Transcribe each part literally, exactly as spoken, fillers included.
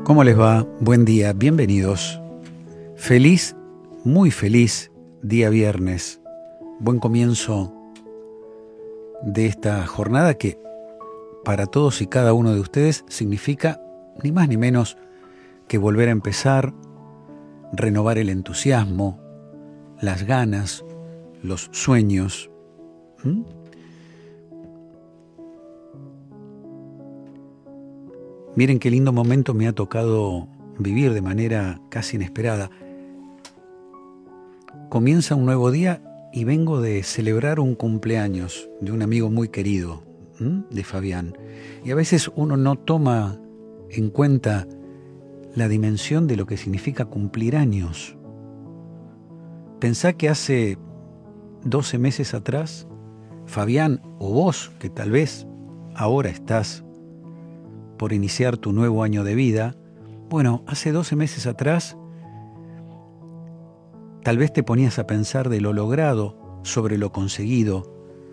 ¿Cómo les va? Buen día, bienvenidos. Feliz, muy feliz día viernes. Buen comienzo de esta jornada que para todos y cada uno de ustedes significa ni más ni menos que volver a empezar, renovar el entusiasmo, las ganas, los sueños. ¿Mm? Miren qué lindo momento me ha tocado vivir de manera casi inesperada. Comienza un nuevo día y vengo de celebrar un cumpleaños de un amigo muy querido, ¿m? de Fabián. Y a veces uno no toma en cuenta la dimensión de lo que significa cumplir años. Pensá que hace doce meses atrás, Fabián, o vos, que tal vez ahora estás por iniciar tu nuevo año de vida, bueno, hace doce meses atrás, tal vez te ponías a pensar de lo logrado sobre lo conseguido.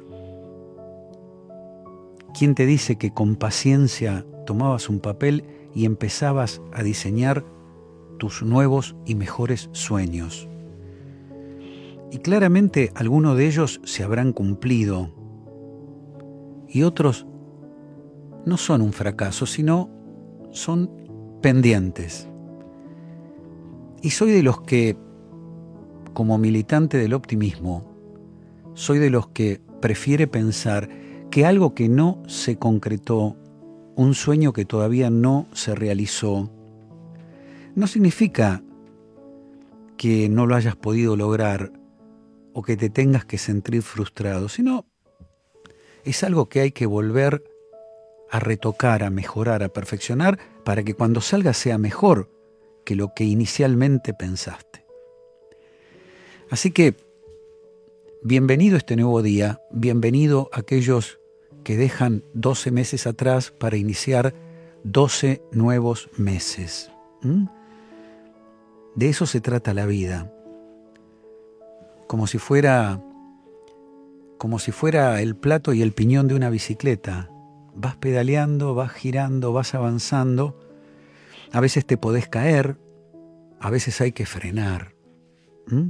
¿Quién te dice que con paciencia tomabas un papel y empezabas a diseñar tus nuevos y mejores sueños? Y claramente algunos de ellos se habrán cumplido y otros no son un fracaso, sino son pendientes. Y soy de los que, como militante del optimismo, soy de los que prefiere pensar que algo que no se concretó, un sueño que todavía no se realizó, no significa que no lo hayas podido lograr o que te tengas que sentir frustrado, sino es algo que hay que volver a retocar, a mejorar, a perfeccionar, para que cuando salga sea mejor que lo que inicialmente pensaste. Así que, bienvenido a este nuevo día, bienvenido a aquellos que dejan doce meses atrás para iniciar doce nuevos meses. ¿Mm? De eso se trata la vida. Como si fuera, como si fuera el plato y el piñón de una bicicleta. Vas pedaleando, vas girando, vas avanzando. A veces te podés caer, a veces hay que frenar. ¿Mm?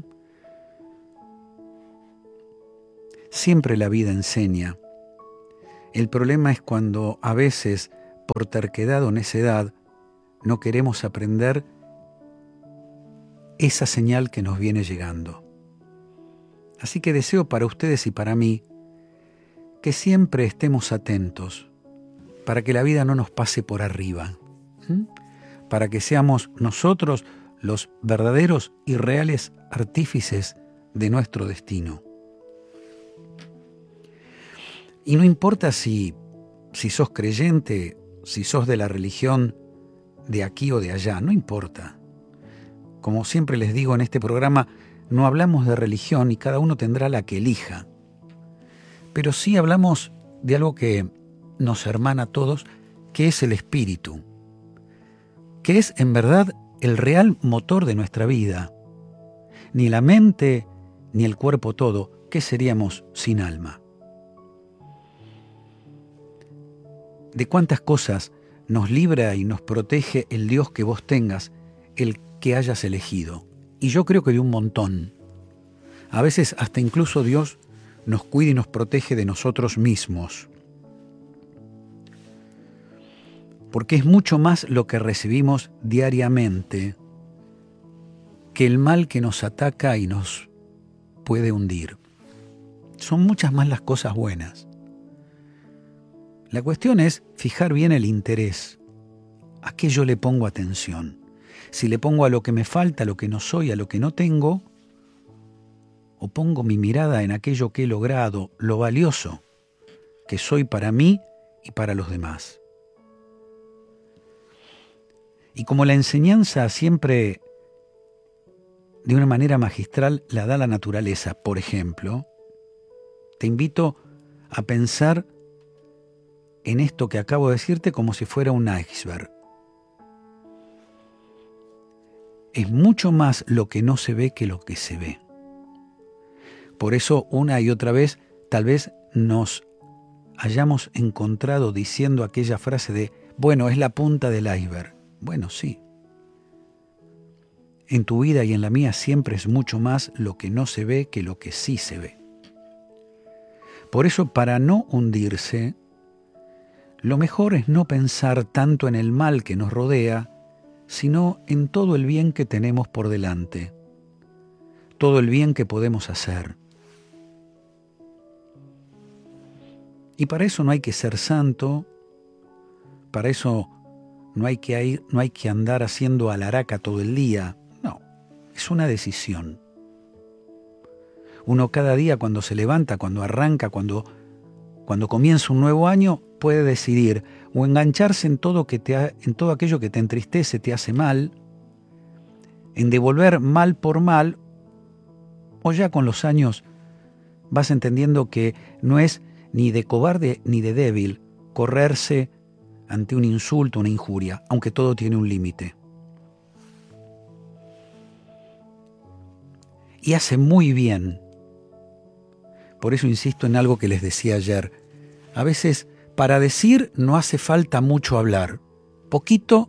Siempre la vida enseña. El problema es cuando a veces, por terquedad o necedad, no queremos aprender esa señal que nos viene llegando. Así que deseo para ustedes y para mí que siempre estemos atentos, para que la vida no nos pase por arriba, ¿sí? Para que seamos nosotros los verdaderos y reales artífices de nuestro destino. Y no importa si, si sos creyente, si sos de la religión de aquí o de allá, no importa. Como siempre les digo en este programa, no hablamos de religión y cada uno tendrá la que elija. Pero sí hablamos de algo que nos hermana a todos, que es el espíritu, que es en verdad el real motor de nuestra vida. Ni la mente, ni el cuerpo todo, ¿qué seríamos sin alma? ¿De cuántas cosas nos libra y nos protege el Dios que vos tengas, el que hayas elegido? Y yo creo que de un montón. A veces hasta incluso Dios nos cuida y nos protege de nosotros mismos. Porque es mucho más lo que recibimos diariamente que el mal que nos ataca y nos puede hundir. Son muchas más las cosas buenas. La cuestión es fijar bien el interés. ¿A qué yo le pongo atención? Si le pongo a lo que me falta, a lo que no soy, a lo que no tengo, o pongo mi mirada en aquello que he logrado, lo valioso que soy para mí y para los demás. Y como la enseñanza siempre de una manera magistral la da la naturaleza, por ejemplo, te invito a pensar en esto que acabo de decirte como si fuera un iceberg. Es mucho más lo que no se ve que lo que se ve. Por eso una y otra vez tal vez nos hayamos encontrado diciendo aquella frase de, bueno, es la punta del iceberg. Bueno, sí. En tu vida y en la mía siempre es mucho más lo que no se ve que lo que sí se ve. Por eso, para no hundirse, lo mejor es no pensar tanto en el mal que nos rodea, sino en todo el bien que tenemos por delante, todo el bien que podemos hacer. Y para eso no hay que ser santo, para eso no hay que ir, no hay que andar haciendo alaraca todo el día. No, es una decisión. Uno cada día cuando se levanta, cuando arranca, cuando, cuando comienza un nuevo año, puede decidir o engancharse en todo, que te ha, en todo aquello que te entristece, te hace mal, en devolver mal por mal, o ya con los años vas entendiendo que no es ni de cobarde ni de débil correrse ante un insulto, una injuria, aunque todo tiene un límite. Y hace muy bien. Por eso insisto en algo que les decía ayer. A veces, para decir no hace falta mucho hablar. Poquito,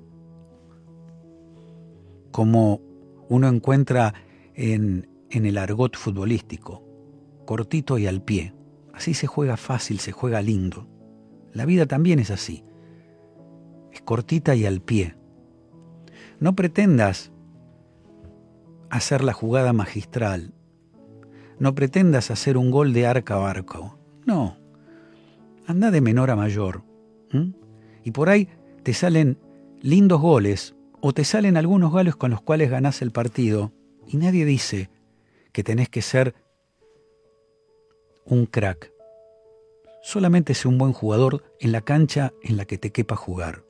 como uno encuentra en, en el argot futbolístico. Cortito y al pie. Así se juega fácil, se juega lindo. La vida también es así. Es cortita y al pie. No pretendas hacer la jugada magistral. No pretendas hacer un gol de arca a arco. No. Anda de menor a mayor. ¿Mm? Y por ahí te salen lindos goles o te salen algunos goles con los cuales ganás el partido y nadie dice que tenés que ser un crack. Solamente sé un buen jugador en la cancha en la que te quepa jugar.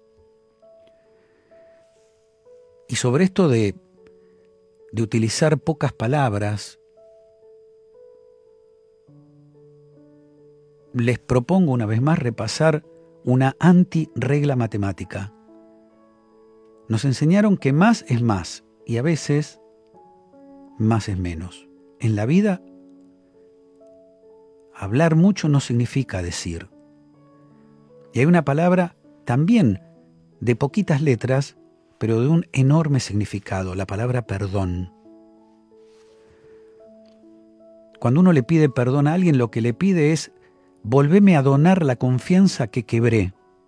Y sobre esto de, de utilizar pocas palabras, les propongo una vez más repasar una anti-regla matemática. Nos enseñaron que más es más y a veces más es menos. En la vida, hablar mucho no significa decir. Y hay una palabra también de poquitas letras, pero de un enorme significado, la palabra perdón. Cuando uno le pide perdón a alguien, lo que le pide es: volveme a donar la confianza que quebré.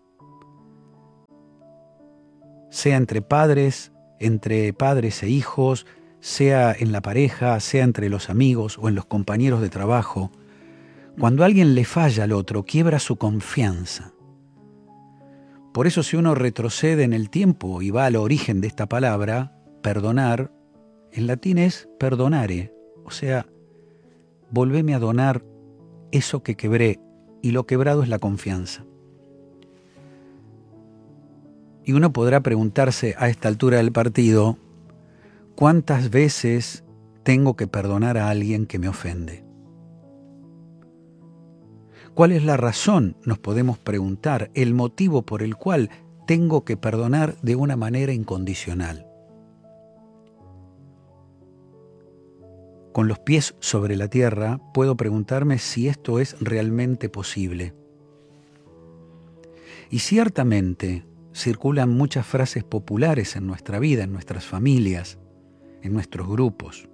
Sea entre padres, entre padres e hijos, sea en la pareja, sea entre los amigos o en los compañeros de trabajo. Cuando alguien le falla al otro, quiebra su confianza. Por eso, si uno retrocede en el tiempo y va al origen de esta palabra, perdonar, en latín es perdonare, o sea, volveme a donar eso que quebré, y lo quebrado es la confianza. Y uno podrá preguntarse a esta altura del partido, ¿cuántas veces tengo que perdonar a alguien que me ofende? ¿Cuál es la razón? Nos podemos preguntar, el motivo por el cual tengo que perdonar de una manera incondicional. Con los pies sobre la tierra, puedo preguntarme si esto es realmente posible. Y ciertamente circulan muchas frases populares en nuestra vida, en nuestras familias, en nuestros grupos,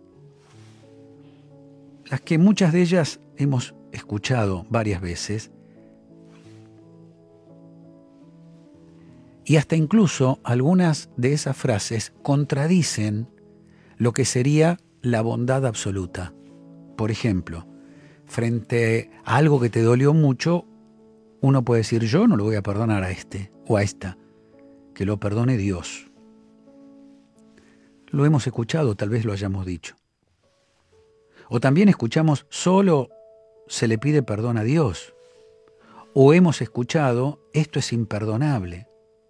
las que muchas de ellas hemos escuchado varias veces, y hasta incluso algunas de esas frases contradicen lo que sería la bondad absoluta. Por ejemplo, frente a algo que te dolió mucho, uno puede decir: yo no lo voy a perdonar a este o a esta, que lo perdone Dios. Lo hemos escuchado, tal vez lo hayamos dicho. O también escuchamos: solo se le pide perdón a Dios. O hemos escuchado: esto es imperdonable.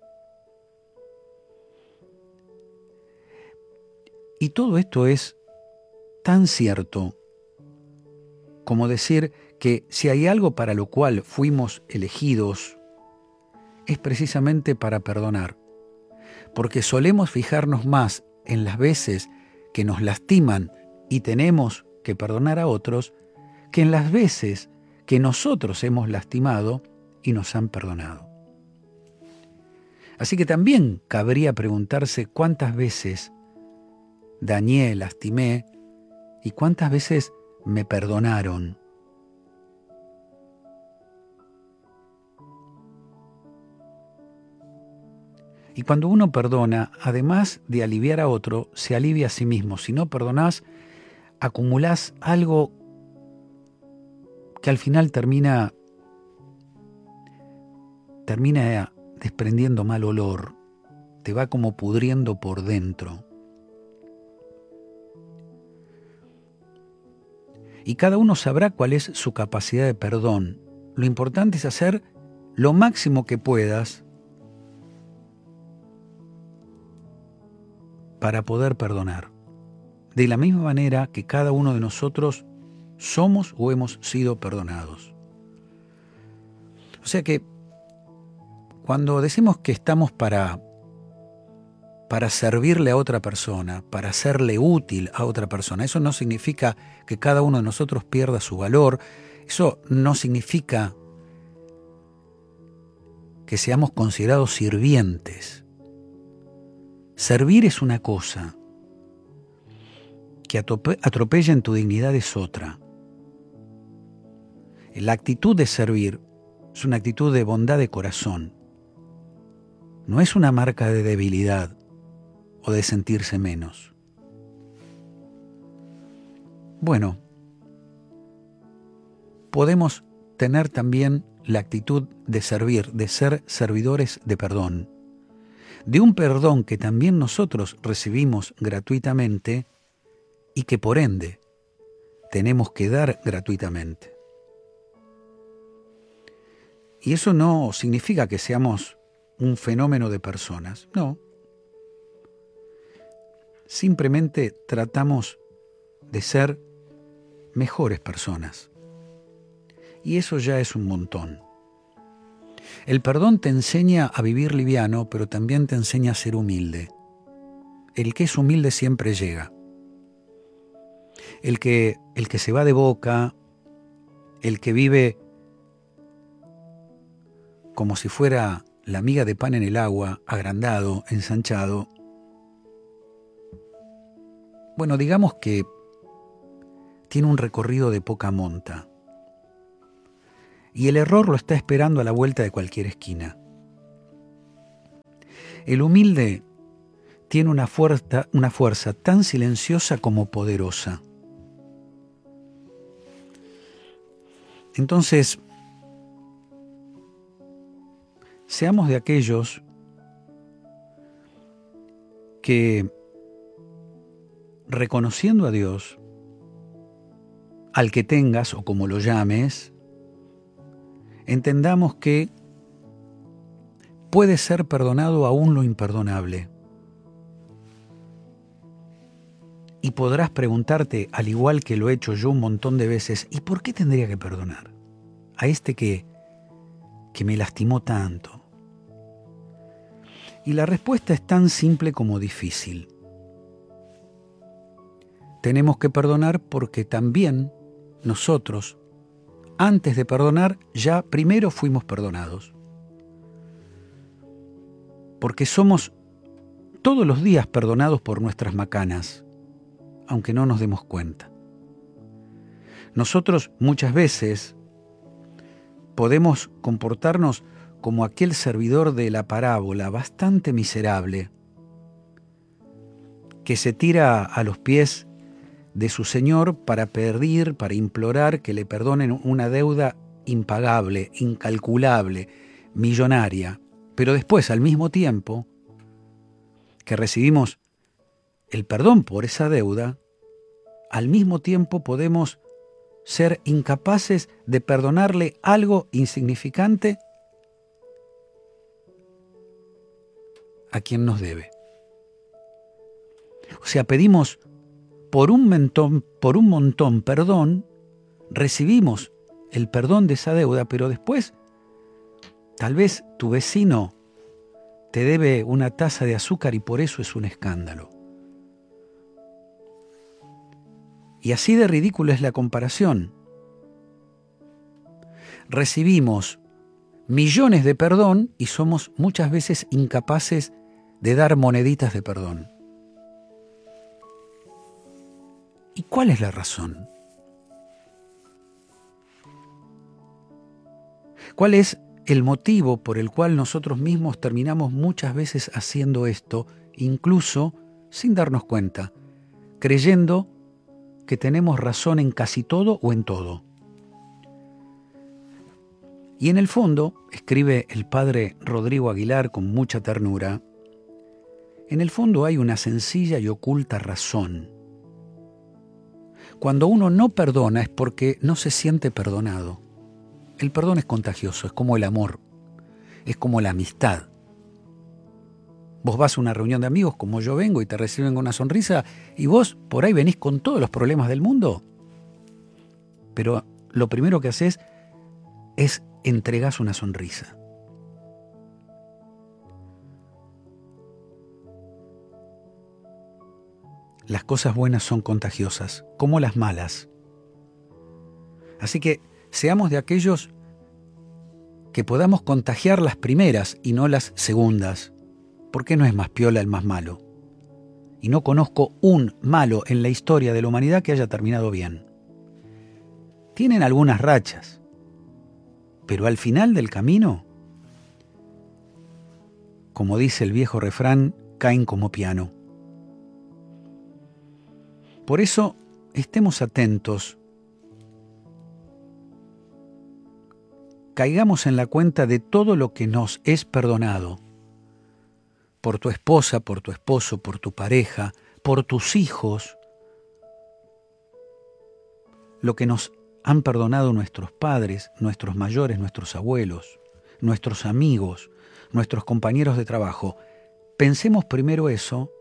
Y todo esto es tan cierto como decir que si hay algo para lo cual fuimos elegidos, es precisamente para perdonar. Porque solemos fijarnos más en las veces que nos lastiman y tenemos que perdonar a otros, que en las veces que nosotros hemos lastimado y nos han perdonado. Así que también cabría preguntarse cuántas veces dañé, lastimé y cuántas veces me perdonaron. Y cuando uno perdona, además de aliviar a otro, se alivia a sí mismo. Si no perdonás, acumulás algo que al final termina, termina desprendiendo mal olor, te va como pudriendo por dentro. Y cada uno sabrá cuál es su capacidad de perdón. Lo importante es hacer lo máximo que puedas para poder perdonar. De la misma manera que cada uno de nosotros somos o hemos sido perdonados. O sea que cuando decimos que estamos para, para servirle a otra persona, para serle útil a otra persona, eso no significa que cada uno de nosotros pierda su valor, eso no significa que seamos considerados sirvientes. Servir es una cosa, que atropellen tu dignidad es otra. La actitud de servir es una actitud de bondad de corazón. No es una marca de debilidad o de sentirse menos. Bueno, podemos tener también la actitud de servir, de ser servidores de perdón. De un perdón que también nosotros recibimos gratuitamente y que por ende tenemos que dar gratuitamente. Y eso no significa que seamos un fenómeno de personas, no. Simplemente tratamos de ser mejores personas. Y eso ya es un montón. El perdón te enseña a vivir liviano, pero también te enseña a ser humilde. El que es humilde siempre llega. El que, el que se va de boca, el que vive como si fuera la miga de pan en el agua, agrandado, ensanchado. Bueno, digamos que tiene un recorrido de poca monta. Y el error lo está esperando a la vuelta de cualquier esquina. El humilde tiene una fuerza, una fuerza tan silenciosa como poderosa. Entonces, seamos de aquellos que, reconociendo a Dios, al que tengas o como lo llames, entendamos que puede ser perdonado aún lo imperdonable. Y podrás preguntarte, al igual que lo he hecho yo un montón de veces, ¿y por qué tendría que perdonar a este que, que me lastimó tanto? Y la respuesta es tan simple como difícil. Tenemos que perdonar porque también nosotros, antes de perdonar, ya primero fuimos perdonados. Porque somos todos los días perdonados por nuestras macanas, aunque no nos demos cuenta. Nosotros muchas veces podemos comportarnos como aquel servidor de la parábola, bastante miserable, que se tira a los pies de su Señor para pedir, para implorar que le perdonen una deuda impagable, incalculable, millonaria. Pero después, al mismo tiempo que recibimos el perdón por esa deuda, al mismo tiempo podemos ser incapaces de perdonarle algo insignificante a quien nos debe. O sea, pedimos por un montón, por un montón perdón, recibimos el perdón de esa deuda, pero después tal vez tu vecino te debe una taza de azúcar y por eso es un escándalo. Y así de ridículo es la comparación. Recibimos millones de perdón y somos muchas veces incapaces de dar moneditas de perdón. ¿Y cuál es la razón? ¿Cuál es el motivo por el cual nosotros mismos terminamos muchas veces haciendo esto, incluso sin darnos cuenta, creyendo que tenemos razón en casi todo o en todo? Y en el fondo, escribe el padre Rodrigo Aguilar con mucha ternura, en el fondo hay una sencilla y oculta razón. Cuando uno no perdona es porque no se siente perdonado. El perdón es contagioso, es como el amor, es como la amistad. Vos vas a una reunión de amigos como yo vengo y te reciben con una sonrisa y vos por ahí venís con todos los problemas del mundo. Pero lo primero que haces es entregás una sonrisa. Las cosas buenas son contagiosas, como las malas. Así que seamos de aquellos que podamos contagiar las primeras y no las segundas. ¿Por qué no es más piola el más malo? Y no conozco un malo en la historia de la humanidad que haya terminado bien. Tienen algunas rachas, pero al final del camino, como dice el viejo refrán, caen como piano. Por eso, estemos atentos. Caigamos en la cuenta de todo lo que nos es perdonado. Por tu esposa, por tu esposo, por tu pareja, por tus hijos. Lo que nos han perdonado nuestros padres, nuestros mayores, nuestros abuelos, nuestros amigos, nuestros compañeros de trabajo. Pensemos primero eso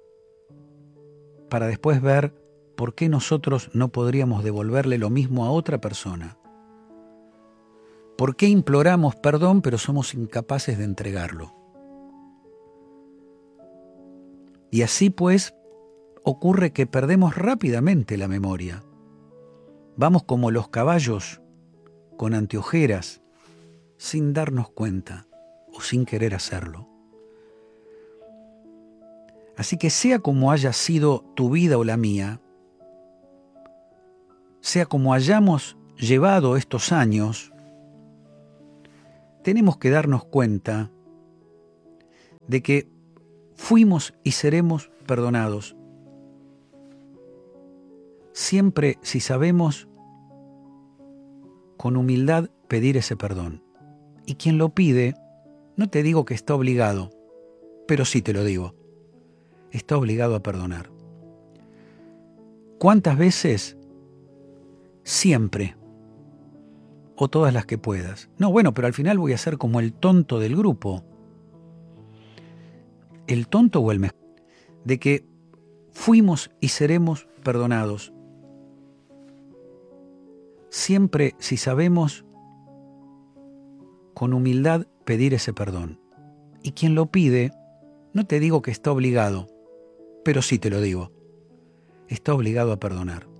para después ver por qué nosotros no podríamos devolverle lo mismo a otra persona. ¿Por qué imploramos perdón pero somos incapaces de entregarlo? Y así pues ocurre que perdemos rápidamente la memoria. Vamos como los caballos con anteojeras sin darnos cuenta o sin querer hacerlo. Así que sea como haya sido tu vida o la mía, sea como hayamos llevado estos años, tenemos que darnos cuenta de que fuimos y seremos perdonados. Siempre si sabemos con humildad pedir ese perdón. Y quien lo pide, no te digo que está obligado, pero sí te lo digo, está obligado a perdonar. ¿Cuántas veces? Siempre. O todas las que puedas. No, bueno, pero al final voy a ser como el tonto del grupo. El tonto o el mejor. De que fuimos y seremos perdonados. Siempre si sabemos con humildad pedir ese perdón. Y quien lo pide, no te digo que está obligado, pero sí te lo digo, está obligado a perdonar.